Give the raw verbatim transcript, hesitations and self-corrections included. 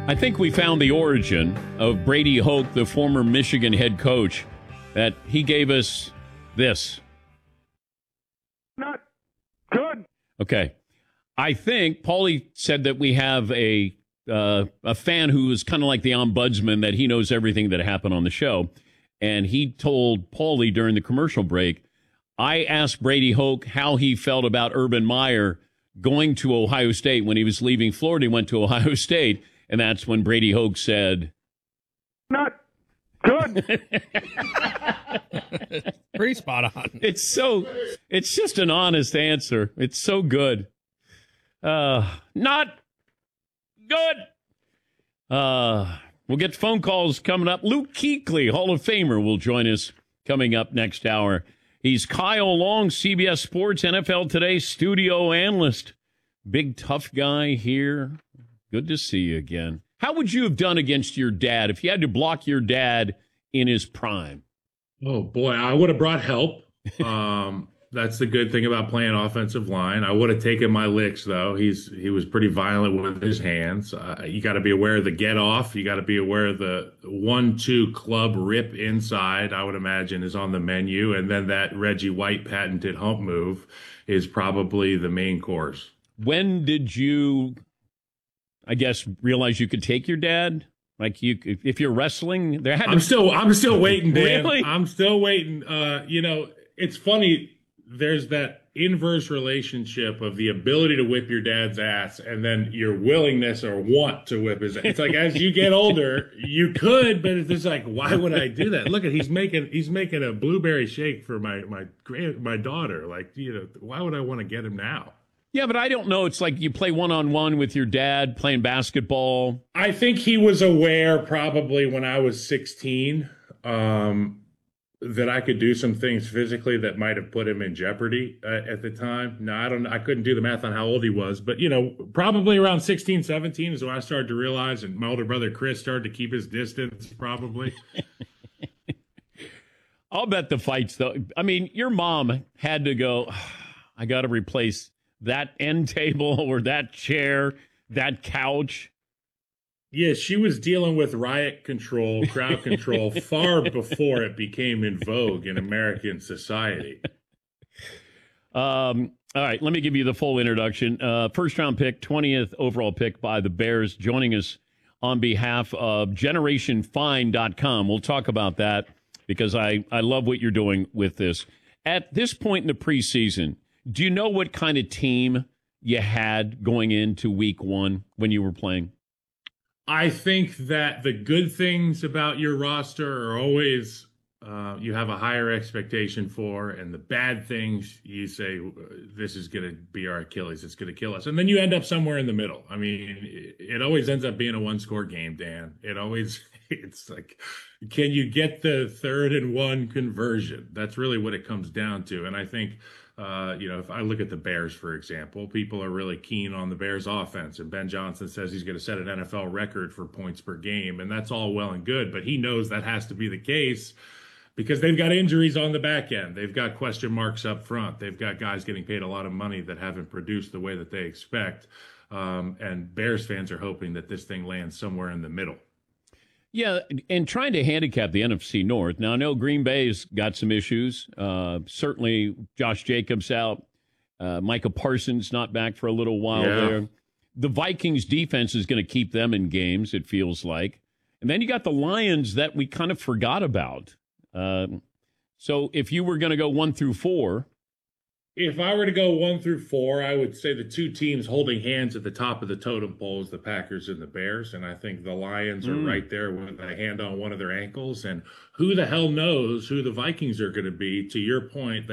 I think we found the origin of Brady Hoke, the former Michigan head coach, that he gave us this. Not good. Okay. I think Paulie said that we have a uh, a fan who is kind of like the ombudsman, that he knows everything that happened on the show. And he told Paulie during the commercial break, I asked Brady Hoke how he felt about Urban Meyer going to Ohio State. When he was leaving Florida, he went to Ohio State. And that's when Brady Hoke said, not good. Pretty spot on. It's so, it's just an honest answer. It's so good. Uh, not good. Uh, we'll get phone calls coming up. Luke Kuechly, Hall of Famer, will join us coming up next hour. He's Kyle Long, C B S Sports N F L Today studio analyst. Big tough guy here. Good to see you again. How would you have done against your dad if you had to block your dad in his prime? Oh, boy, I would have brought help. Um, that's the good thing about playing offensive line. I would have taken my licks, though. He's He was pretty violent with his hands. Uh, you got to be aware of the get off. You got to be aware of the one two club rip inside, I would imagine, is on the menu. And then that Reggie White patented hump move is probably the main course. When did you, I guess, realize you could take your dad? Like, you, if you're wrestling, there had to I'm still, I'm still waiting, Dan. Really? I'm still waiting. Uh, you know, it's funny. There's that inverse relationship of the ability to whip your dad's ass and then your willingness or want to whip his ass. It's like, as you get older, you could, but it's just like, why would I do that? Look at, he's making, he's making a blueberry shake for my, my, grand, my daughter. Like, you know, why would I want to get him now? Yeah, but I don't know. It's like you play one-on-one with your dad playing basketball. I think he was aware probably when I was sixteen um, that I could do some things physically that might have put him in jeopardy uh, at the time. No, I don't I couldn't do the math on how old he was, but, you know, probably around sixteen, seventeen is when I started to realize, and my older brother Chris started to keep his distance probably. I'll bet the fights, though. I mean, your mom had to go, I got to replace that end table or that chair, that couch. Yeah, she was dealing with riot control, crowd control, far before it became in vogue in American society. Um, all right, let me give you the full introduction. Uh, first round pick, twentieth overall pick by the Bears, joining us on behalf of generation fine dot com. We'll talk about that because I, I love what you're doing with this. At this point in the preseason, do you know what kind of team you had going into week one when you were playing? I think that the good things about your roster are always uh, you have a higher expectation for, and the bad things you say, this is going to be our Achilles, it's going to kill us. And then you end up somewhere in the middle. I mean, it, it always ends up being a one-score game, Dan. It always, it's like, can you get the third and one conversion? That's really what it comes down to. And I think, Uh, you know, if I look at the Bears, for example, people are really keen on the Bears offense. And Ben Johnson says he's going to set an N F L record for points per game. And that's all well and good. But he knows that has to be the case because they've got injuries on the back end. They've got question marks up front. They've got guys getting paid a lot of money that haven't produced the way that they expect. Um, and Bears fans are hoping that this thing lands somewhere in the middle. Yeah, and trying to handicap the N F C North. Now, I know Green Bay's got some issues. Uh, certainly, Josh Jacobs out. Uh, Micah Parsons not back for a little while yeah. there. The Vikings defense is going to keep them in games, it feels like. And then you got the Lions that we kind of forgot about. Uh, so if you were going to go one through four. If I were to go one through four, I would say the two teams holding hands at the top of the totem pole is the Packers and the Bears. And I think the Lions are mm. right there with a hand on one of their ankles. And who the hell knows who the Vikings are going to be, to your point.